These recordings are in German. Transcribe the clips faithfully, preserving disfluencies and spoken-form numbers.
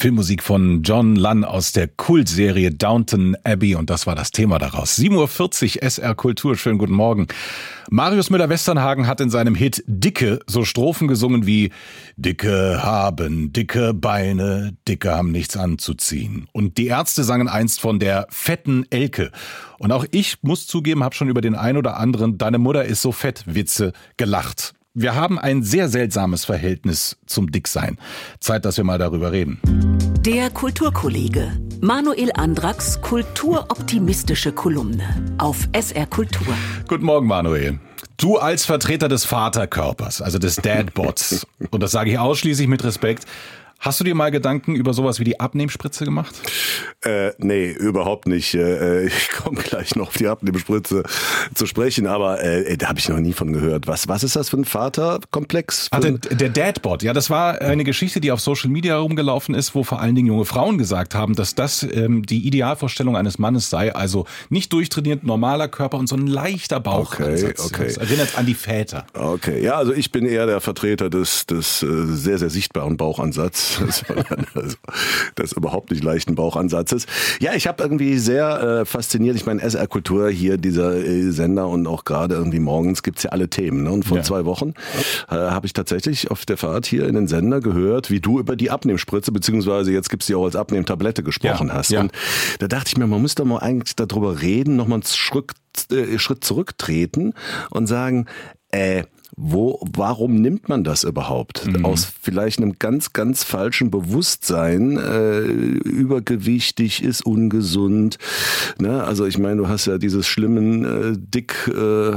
Filmmusik von John Lunn aus der Kultserie Downton Abbey und das war das Thema daraus. sieben Uhr vierzig S R Kultur, schönen guten Morgen. Marius Müller-Westernhagen hat in seinem Hit Dicke so Strophen gesungen wie Dicke haben dicke Beine, Dicke haben nichts anzuziehen. Und die Ärzte sangen einst von der fetten Elke. Und auch ich muss zugeben, habe schon über den ein oder anderen Deine Mutter ist so fett Witze gelacht. Wir haben ein sehr seltsames Verhältnis zum Dicksein. Zeit, dass wir mal darüber reden. Der Kulturkollege. Manuel Andracks kulturoptimistische Kolumne auf S R Kultur. Guten Morgen, Manuel. Du als Vertreter des Vaterkörpers, also des Dadbods, und das sage ich ausschließlich mit Respekt, hast du dir mal Gedanken über sowas wie die Abnehmspritze gemacht? Äh, nee, überhaupt nicht. Äh, ich komme gleich noch auf die Abnehmspritze zu sprechen, aber äh, da habe ich noch nie von gehört. Was, was ist das für ein Vaterkomplex? Ah, der, der Dadbot, ja, das war eine Geschichte, die auf Social Media herumgelaufen ist, wo vor allen Dingen junge Frauen gesagt haben, dass das ähm, die Idealvorstellung eines Mannes sei, also nicht durchtrainiert, normaler Körper und so ein leichter Bauch. Okay, okay. Das erinnert an die Väter. Okay, ja, also ich bin eher der Vertreter des, des äh, sehr, sehr sichtbaren Bauchansatzes. Also, des überhaupt nicht leichten Bauchansatzes. Ja, ich habe irgendwie sehr äh, fasziniert, ich meine S R Kultur hier, dieser äh, Sender und auch gerade irgendwie morgens gibt's ja alle Themen. Ne? Und vor ja. zwei Wochen äh, habe ich tatsächlich auf der Fahrt hier in den Sender gehört, wie du über die Abnehmspritze, beziehungsweise jetzt gibt's die auch als Abnehmtablette gesprochen ja. hast. Ja. Und da dachte ich mir, man müsste mal eigentlich darüber reden, nochmal einen Schritt, äh, Schritt zurücktreten und sagen, äh, Wo, warum nimmt man das überhaupt? Mhm. Aus vielleicht einem ganz, ganz falschen Bewusstsein, äh, übergewichtig ist ungesund. Ne? Also ich meine, du hast ja dieses schlimmen äh, Dick äh,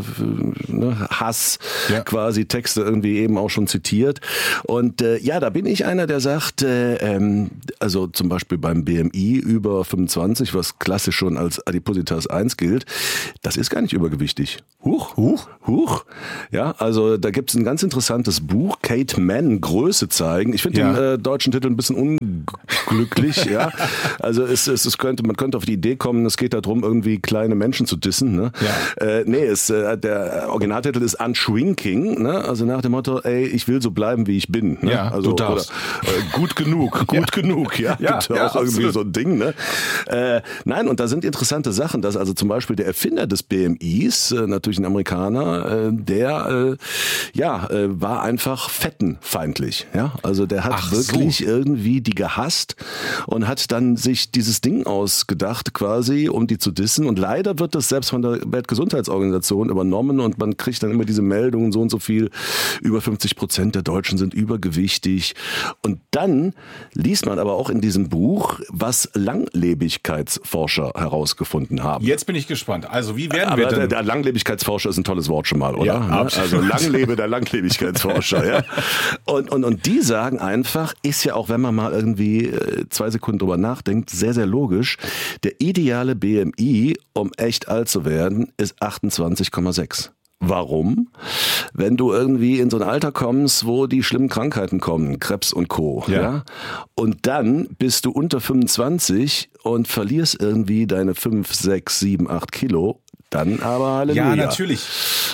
ne? Hass ja. quasi Texte irgendwie eben auch schon zitiert. Und äh, ja, da bin ich einer, der sagt, äh, ähm, also zum Beispiel beim B M I über fünfundzwanzig, was klassisch schon als Adipositas eins gilt, das ist gar nicht übergewichtig. Huch, huch, huch. Ja, also da gibt's ein ganz interessantes Buch, Kate Mann, Größe zeigen. Ich finde ja. den äh, deutschen Titel ein bisschen unglücklich. ja, Also es, es, es könnte, man könnte auf die Idee kommen, es geht darum, irgendwie kleine Menschen zu dissen. Ne? Ja. Äh, nee, es, äh, der Originaltitel ist Unshrinking. Ne? Also nach dem Motto, ey, ich will so bleiben, wie ich bin. Ne? Ja, also, du darfst. Oder, äh, gut genug, gut ja. genug. Ja, ja, gibt ja, ja auch irgendwie absolut. so ein Ding. Ne? Äh, nein, und da sind interessante Sachen, dass also zum Beispiel der Erfinder des B M Is, äh, natürlich ein Amerikaner, äh, der äh, ja, äh, war einfach fettenfeindlich. Ja? Also der hat Ach wirklich so. irgendwie die gehasst und hat dann sich dieses Ding ausgedacht quasi, um die zu dissen. Und leider wird das selbst von der Weltgesundheitsorganisation übernommen und man kriegt dann immer diese Meldungen, so und so viel, über fünfzig Prozent der Deutschen sind übergewichtig. Und dann liest man aber auch in diesem Buch, was Langlebigkeitsforscher herausgefunden haben. Jetzt bin ich gespannt. Also wie werden aber wir denn... Der, der Langlebigkeitsforscher ist ein tolles Wort schon mal, oder? Ja, ne? Also Langlebe der Langlebigkeitsforscher. ja. Und, und, und die sagen einfach, ist ja auch, wenn man mal irgendwie zwei Sekunden drüber nachdenkt, sehr, sehr logisch, der ideale B M I, um echt alt zu werden, ist achtundzwanzig Komma sechs. Warum? Wenn du irgendwie in so ein Alter kommst, wo die schlimmen Krankheiten kommen, Krebs und Co. Ja. ja? Und dann bist du unter fünfundzwanzig und verlierst irgendwie deine fünf, sechs, sieben, acht Kilo, dann aber Halleluja. Ja, natürlich.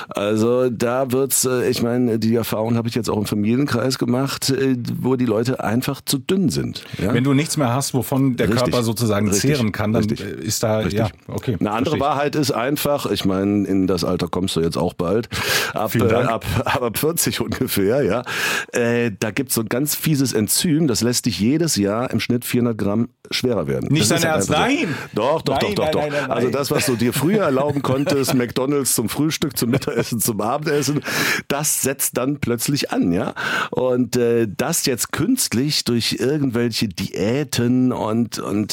Also da wird's, ich meine, die Erfahrung habe ich jetzt auch im Familienkreis gemacht, wo die Leute einfach zu dünn sind. Ja? Wenn du nichts mehr hast, wovon der Richtig. Körper sozusagen Richtig. zehren kann, dann Richtig. ist da, Richtig. ja, okay. Eine andere Verstehe. Wahrheit ist einfach, ich meine, in das Alter kommst du jetzt auch bald, ab, äh, ab, ab vierzig ungefähr, ja. Äh, da gibt's so ein ganz fieses Enzym, das lässt dich jedes Jahr im Schnitt vierhundert Gramm schwerer werden. Nicht dein Ernst, nein! So. Doch, doch, nein, doch, nein, doch, nein, doch. nein, nein. Also das, was du dir früher erlauben konntest, McDonald's zum Frühstück, zum Mittagessen, zum Abendessen, das setzt dann plötzlich an, ja. Und äh, das jetzt künstlich durch irgendwelche Diäten und und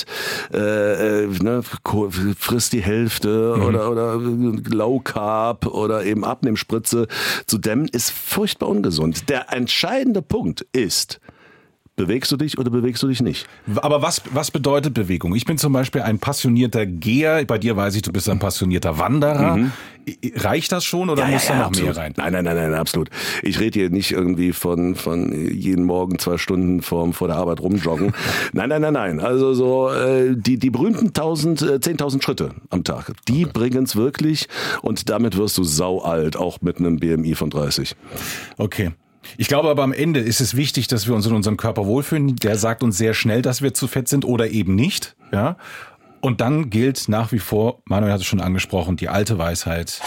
äh, äh, ne, frisst die Hälfte mhm. oder oder Low Carb oder eben Abnehmspritze zu dämmen, ist furchtbar ungesund. Der entscheidende Punkt ist: Bewegst du dich oder bewegst du dich nicht? Aber was, was bedeutet Bewegung? Ich bin zum Beispiel ein passionierter Geher. Bei dir weiß ich, du bist ein passionierter Wanderer. Mhm. Reicht das schon oder ja, muss ja, da ja, noch absolut. mehr rein? Nein, nein, nein, nein, absolut. Ich rede hier nicht irgendwie von von jeden Morgen zwei Stunden vor, vor der Arbeit rumjoggen. nein, nein, nein, nein. Also so äh, die die berühmten tausend, äh, zehntausend Schritte am Tag, die okay. bringen's wirklich und damit wirst du sau alt, auch mit einem B M I von dreißig. Okay. Ich glaube aber am Ende ist es wichtig, dass wir uns in unserem Körper wohlfühlen. Der sagt uns sehr schnell, dass wir zu fett sind oder eben nicht. Ja. Und dann gilt nach wie vor, Manuel hat es schon angesprochen, die alte Weisheit.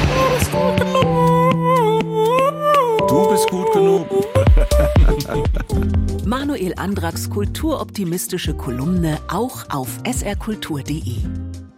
Du bist gut genug. Manuel Andracks kulturoptimistische Kolumne auch auf s r kultur punkt d e.